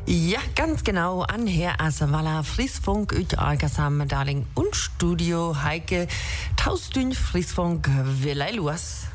Ja, ganz genau. An Herr Aswalla Friesfunk, ut Algasam, Darling und Studio Heike, Taustün Friesfunk, Willei Luas.